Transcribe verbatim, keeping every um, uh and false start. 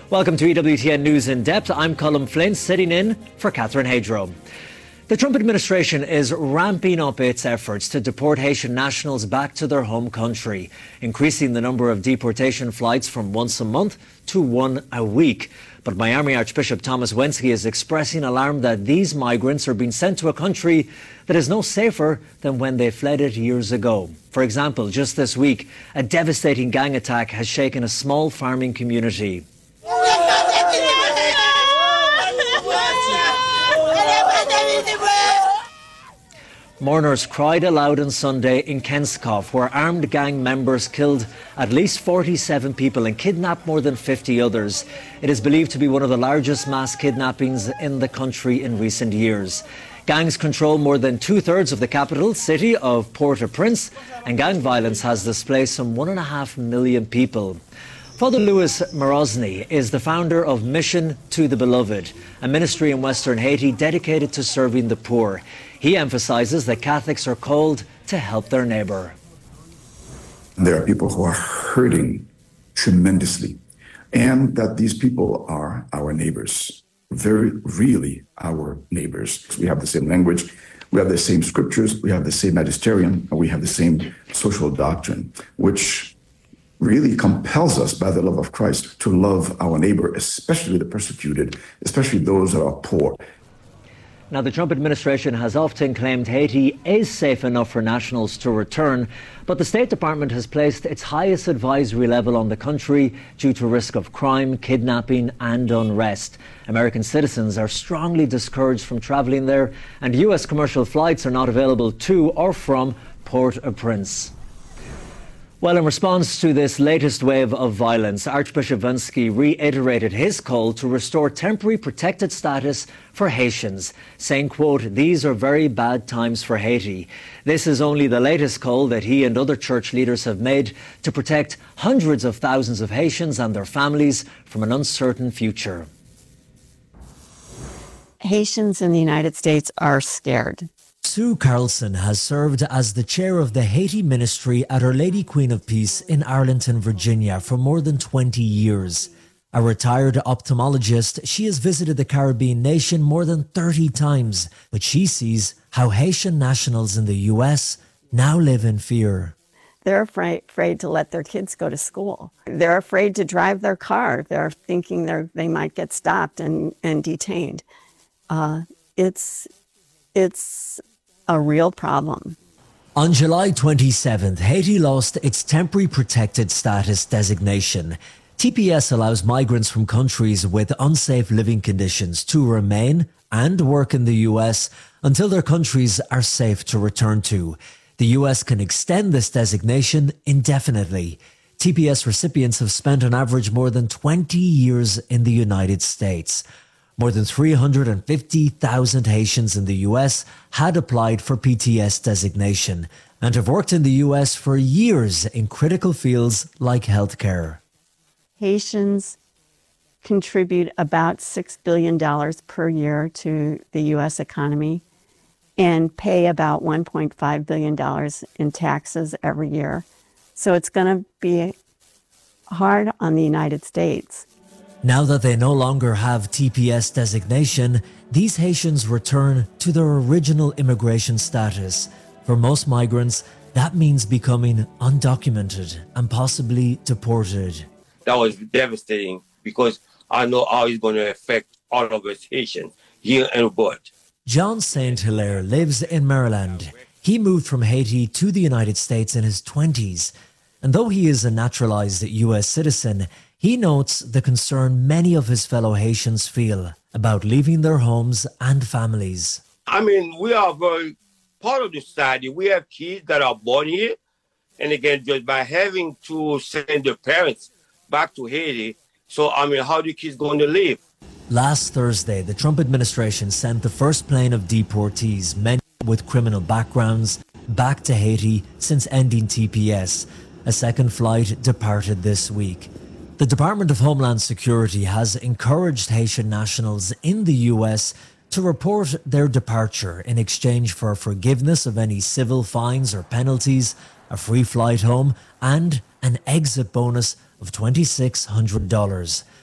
Welcome to E W T N News in Depth. I'm Colm Flynn, sitting in for Catherine Hadro. The Trump administration is ramping up its efforts to deport Haitian nationals back to their home country, increasing the number of deportation flights from once a month to one a week. But Miami Archbishop Thomas Wenski is expressing alarm that these migrants are being sent to a country that is no safer than when they fled it years ago. For example, just this week, a devastating gang attack has shaken a small farming community. Mourners cried aloud on Sunday in Kenskov, where armed gang members killed at least forty-seven people and kidnapped more than fifty others. It is believed to be one of the largest mass kidnappings in the country in recent years. Gangs control more than two-thirds of the capital city of Port-au-Prince, and gang violence has displaced some one and a half million people. Father Louis Morozny is the founder of Mission to the Beloved, a ministry in Western Haiti dedicated to serving the poor. He emphasizes that Catholics are called to help their neighbor. There are people who are hurting tremendously, and that these people are our neighbors, very really our neighbors. We have the same language, we have the same scriptures, we have the same magisterium, and we have the same social doctrine, which really compels us by the love of Christ to love our neighbor, especially the persecuted, especially those that are poor. Now, the Trump administration has often claimed Haiti is safe enough for nationals to return, but the State Department has placed its highest advisory level on the country due to risk of crime, kidnapping and unrest. American citizens are strongly discouraged from travelling there, and U S commercial flights are not available to or from Port-au-Prince. Well, in response to this latest wave of violence, Archbishop Wenski reiterated his call to restore temporary protected status for Haitians, saying, quote, "These are very bad times for Haiti." This is only the latest call that he and other church leaders have made to protect hundreds of thousands of Haitians and their families from an uncertain future. Haitians in the United States are scared. Sue Carlson has served as the chair of the Haiti Ministry at Our Lady Queen of Peace in Arlington, Virginia for more than twenty years. A retired ophthalmologist, she has visited the Caribbean nation more than thirty times, but she sees how Haitian nationals in the U S now live in fear. They're afraid, afraid to let their kids go to school. They're afraid to drive their car. They're thinking they're, they might get stopped and, and detained. Uh, it's, it's a real problem. On July twenty-seventh, Haiti lost its temporary protected status designation. T P S allows migrants from countries with unsafe living conditions to remain and work in the U S until their countries are safe to return to. The U S can extend this designation indefinitely. T P S recipients have spent on average more than twenty years in the United States. More than three hundred fifty thousand Haitians in the U S had applied for P T S designation and have worked in the U S for years in critical fields like healthcare. Haitians contribute about six billion dollars per year to the U S economy and pay about one point five billion dollars in taxes every year. So it's going to be hard on the United States. Now that they no longer have T P S designation, these Haitians return to their original immigration status. For most migrants, that means becoming undocumented and possibly deported. That was devastating because I know how it's going to affect all of us Haitians here and abroad. John Saint Hilaire lives in Maryland. He moved from Haiti to the United States in his twenties. And though he is a naturalized U S citizen, he notes the concern many of his fellow Haitians feel about leaving their homes and families. I mean, we are very part of the society. We have kids that are born here. And again, just by having to send their parents back to Haiti, so, I mean, how are the kids going to live? Last Thursday, the Trump administration sent the first plane of deportees, many with criminal backgrounds, back to Haiti since ending T P S. A second flight departed this week. The Department of Homeland Security has encouraged Haitian nationals in the U S to report their departure in exchange for forgiveness of any civil fines or penalties, a free flight home, and an exit bonus of two thousand six hundred dollars.